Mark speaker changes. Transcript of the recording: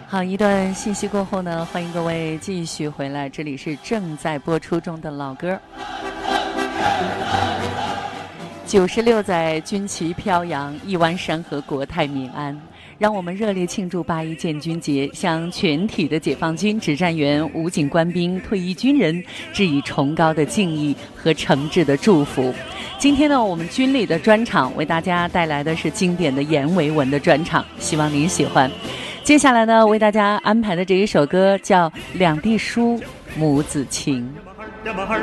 Speaker 1: 好，一段信息过后呢，欢迎各位继续回来，这里是正在播出中的老歌。96载军旗飘扬，一湾山河国泰民安。让我们热烈庆祝8·1建军节，向全体的解放军指战员、武警官兵、退役军人致以崇高的敬意和诚挚的祝福。今天呢，我们军旅的专场为大家带来的是经典的阎维文的专场，希望您喜欢。接下来呢，为大家安排的这一首歌叫《两地书·母子情》。